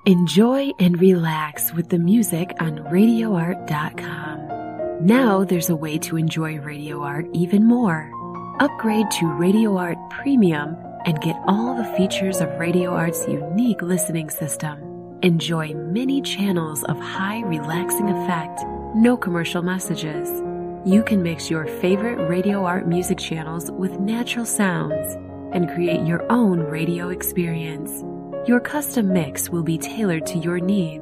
Enjoy and relax with the music on RadioArt.com. Now there's a way to enjoy Radio Art even more. Upgrade to Radio Art Premium and get all the features of Radio Art's unique listening system. Enjoy many channels of high relaxing effect, no commercial messages. You can mix your favorite Radio Art music channels with natural sounds and create your own radio experience. Your custom mix will be tailored to your needs